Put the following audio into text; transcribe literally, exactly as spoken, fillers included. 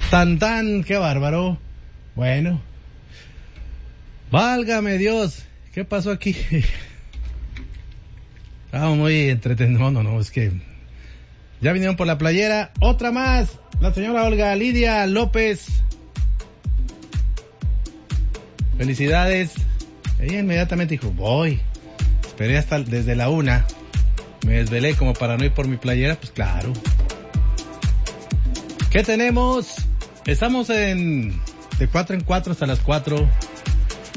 Tan tan, qué bárbaro. Bueno. Válgame Dios, ¿qué pasó aquí? Estamos muy entretenidos. No, no, no, es que ya vinieron por la playera. Otra más, la señora Olga Lidia López. Felicidades. Ella inmediatamente dijo, voy. Esperé hasta desde la una. Me desvelé como para no ir por mi playera, pues claro. ¿Qué tenemos? Estamos en de cuatro en cuatro hasta las cuatro.